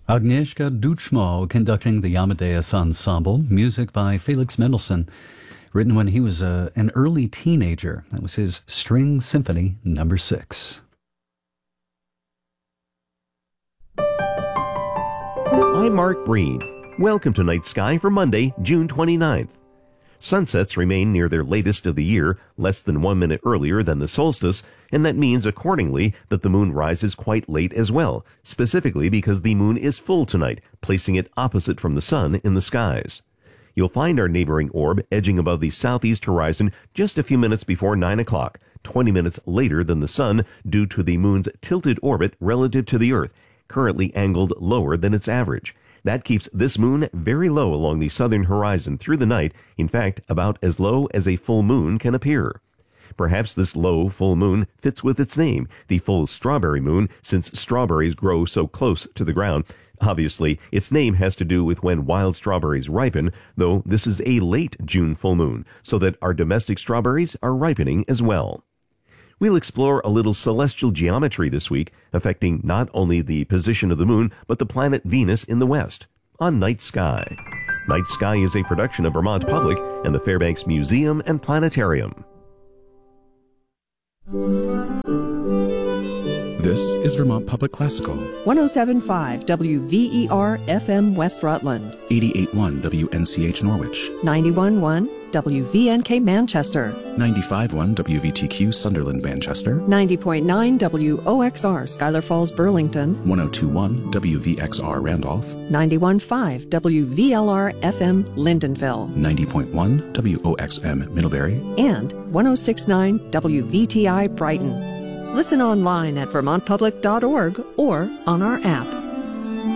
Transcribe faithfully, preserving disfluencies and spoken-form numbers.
Agnieszka Duchmo conducting the Amadeus Ensemble, music by Felix Mendelssohn, written when he was uh, an early teenager. That was his String Symphony number six. I'm Mark Breen. Welcome to Night Sky for Monday, June twenty-ninth. Sunsets remain near their latest of the year, less than one minute earlier than the solstice, and that means accordingly that the moon rises quite late as well, specifically because the moon is full tonight, placing it opposite from the sun in the skies. You'll find our neighboring orb edging above the southeast horizon just a few minutes before nine o'clock, twenty minutes later than the sun due to the moon's tilted orbit relative to the Earth, currently angled lower than its average. That keeps this moon very low along the southern horizon through the night, in fact, about as low as a full moon can appear. Perhaps this low full moon fits with its name, the full strawberry moon, since strawberries grow so close to the ground. Obviously, its name has to do with when wild strawberries ripen, though this is a late June full moon, so that our domestic strawberries are ripening as well. We'll explore a little celestial geometry this week, affecting not only the position of the moon, but the planet Venus in the west, on Night Sky. Night Sky is a production of Vermont Public and the Fairbanks Museum and Planetarium. This is Vermont Public Classical. one oh seven point five W V E R F M West Rutland. eighty-eight point one W N C H Norwich. ninety-one point one W V N K Manchester. ninety-five point one W V T Q Sunderland Manchester. ninety point nine W O X R Schuyler Falls Burlington. one oh two point one W V X R Randolph. ninety-one point five W V L R F M Lindenville. ninety point one W O X M Middlebury. And one oh six point nine W V T I Brighton. Listen online at vermont public dot org or on our app.